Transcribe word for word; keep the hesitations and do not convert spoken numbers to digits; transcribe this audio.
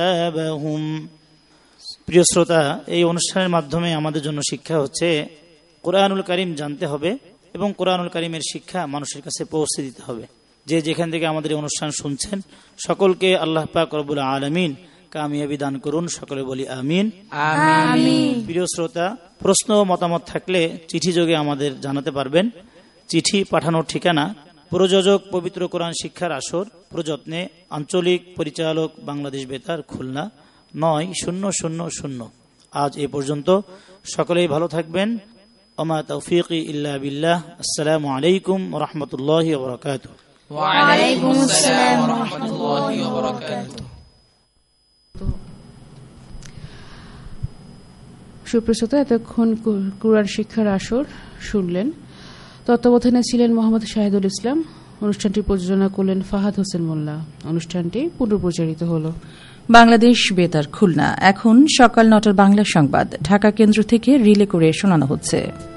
প্রিয় শ্রোতা, এই অনুষ্ঠানের মাধ্যমে আমাদের জন্য শিক্ষা হচ্ছে কোরআনুল কারীম জানতে হবে এবং কোরআনুল কারীমের শিক্ষা মানুষের কাছে পৌঁছে দিতে হবে। যে যেখান থেকে আমাদের এই অনুষ্ঠান শুনছেন সকলকে আল্লাহ পাক রব্বুল আলামিন কামিয়াবি দান করুন। সকলে বলি আমিন, আমিন। প্রিয় শ্রোতা, প্রশ্ন ও মতামত থাকলে চিঠি যোগে আমাদের জানাতে পারবেন। চিঠি পাঠানোর ঠিকানা প্রযোজক পবিত্র কোরআন শিক্ষার আসর, প্রযত্নে আঞ্চলিক পরিচালক বাংলাদেশ বেতার, খুলনা নয় শূন্য শূন্য শূন্য। আজ এ পর্যন্ত। সকলেই ভালো থাকবেন। ওমা তৌফিকি ইল্লা বিল্লাহ। আসসালামু আলাইকুম ওয়া রাহমাতুল্লাহি ওয়া বারাকাতুহু। ওয়া আলাইকুম আসসালাম ওয়া রাহমাতুল্লাহি ওয়া বারাকাতুহু। সুপ্রসত, এতক্ষণ কুরআন শিক্ষার আসর শুনলেন। তত্ত্বাবধানে ছিলেন মোহাম্মদ শাহিদুল ইসলাম। অনুষ্ঠানটি প্রযোজনা করলেন ফাহাদ হোসেন মোল্লা। অনুষ্ঠানটি পুনঃপ্রচারিত হল বাংলাদেশ বেতার, খুলনা। এখন সকাল নটার বাংলা সংবাদ ঢাকা কেন্দ্র থেকে রিলে করে শোনানো হচ্ছে।